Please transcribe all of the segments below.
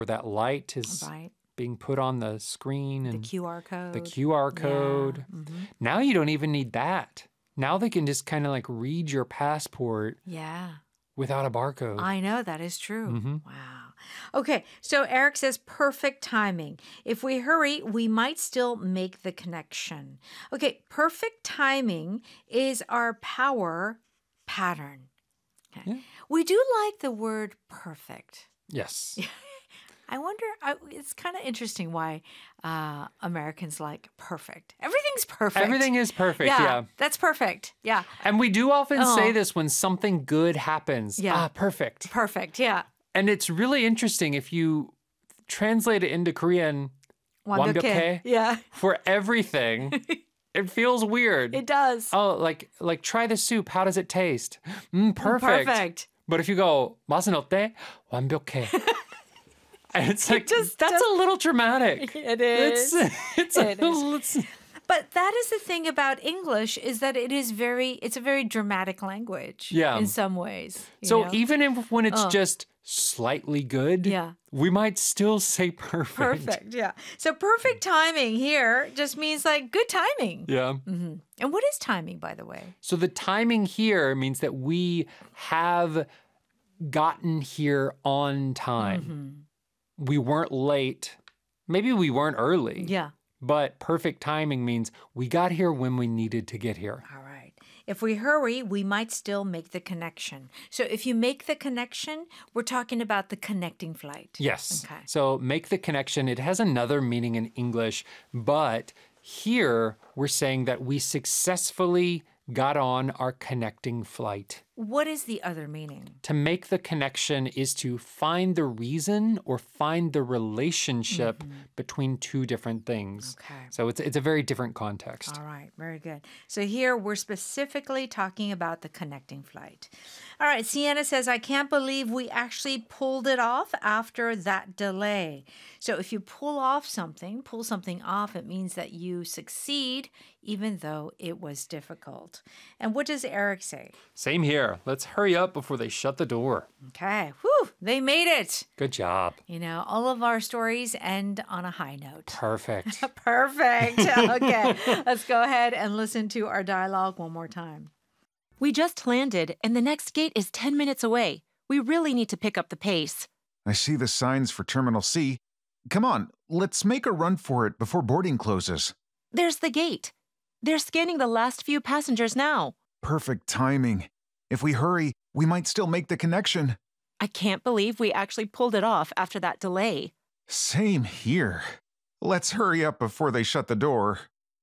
where that light is Right. being put on the screen The and QR code. the QR code. Yeah. Now you don't even need that. Now they can just kind of like read your passport Yeah. without a barcode. I know, that is true. Mhm. Wow. Okay, so Eric says perfect timing. If we hurry, we might still make the connection. Okay, perfect timing is our power pattern. Okay. Yeah. We do like the word perfect. Yes. I wonder, it's kind of interesting why Americans like perfect. Everything's perfect. Everything is perfect, yeah. That's perfect. Yeah. And we do often say Oh. this when something good happens. Yeah. Perfect. Perfect. Yeah. And it's really interesting if you translate it into Korean, 완벽해. Yeah. For everything, it feels weird. It does. Oh, like try the soup. How does it taste? Perfect. Perfect. But if you go 맛은 어때? 완벽해. And it's like just that's a little dramatic. It is. It's It a is. little. But that is the thing about English is that it's a very dramatic language. Yeah. In some ways. you So know? even if when it's just slightly good, Yeah. we might still say perfect. Perfect. Yeah. So perfect timing here just means like good timing. Yeah. And what is timing, by the way? So the timing here means that we have gotten here on time. We weren't late. Maybe we weren't early. Yeah. But perfect timing means we got here when we needed to get here. All right. If we hurry, we might still make the connection. So if you make the connection, we're talking about the connecting flight. Yes. Okay. So make the connection. It has another meaning in English, but here we're saying that we successfully got on our connecting flight. What is the other meaning? To make the connection is to find the reason or find the relationship between two different things. Okay. So it's a very different context. All right, very good. So here we're specifically talking about the connecting flight. All right, Sienna says, I can't believe we actually pulled it off after that delay. So if you pull something off, it means that you succeed even though it was difficult. And what does Eric say? Same here. Let's hurry up before they shut the door. Okay, whew, they made it. Good job. You know, all of our stories end on a high note. Perfect. Perfect. Okay, let's go ahead and listen to our dialogue one more time. We just landed, and the next gate is 10 minutes away. We really need to pick up the pace. I see the signs for Terminal C. Come on, let's make a run for it before boarding closes. There's the gate. They're scanning the last few passengers now. Perfect timing. If we hurry, we might still make the connection. I can't believe we actually pulled it off after that delay. Same here. Let's hurry up before they shut the door.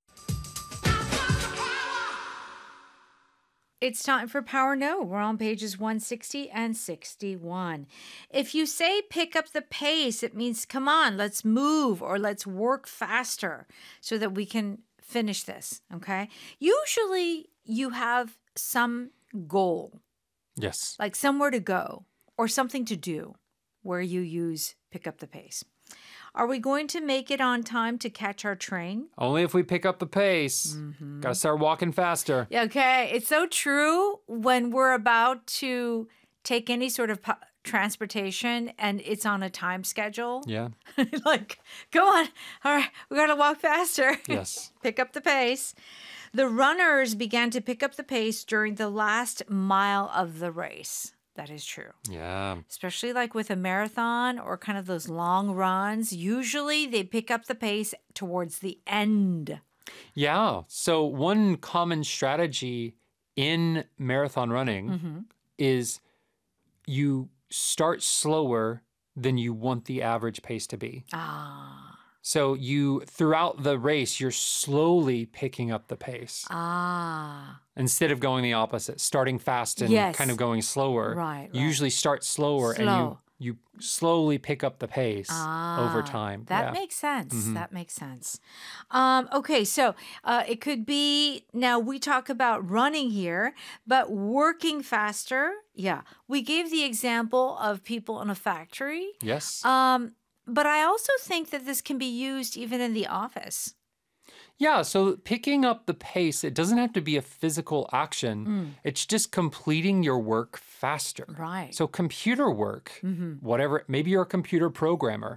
It's time for Power Note. We're on pages 160 and 61. If you say pick up the pace, it means come on, let's move or let's work faster so that we can finish this, okay? Usually you have some goal, Yes. like somewhere to go or something to do where you use pick up the pace. Are we going to make it on time to catch our train? Only if we pick up the pace. Gotta start walking faster. Okay, it's so true when we're about to take any sort of transportation and it's on a time schedule. Yeah. Like, go on. All right, we got to walk faster. Yes. Pick up the pace. The runners began to pick up the pace during the last mile of the race. That is true. Yeah. Especially like with a marathon or kind of those long runs. Usually they pick up the pace towards the end. Yeah. So one common strategy in marathon running is you start slower than you want the average pace to be. Ah. So you, throughout the race, you're slowly picking up the pace Ah. instead of going the opposite, starting fast and Yes. kind of going slower. Right, You right. usually start slower and Slow. you slowly pick up the pace over time. That Yeah. makes sense. That makes sense. Okay, so it could be, now we talk about running here, but working faster. Yeah, we gave the example of people in a factory. Yes. But I also think that this can be used even in the office. Yeah, so picking up the pace, it doesn't have to be a physical action. It's just completing your work faster. Right. So computer work, whatever, maybe you're a computer programmer.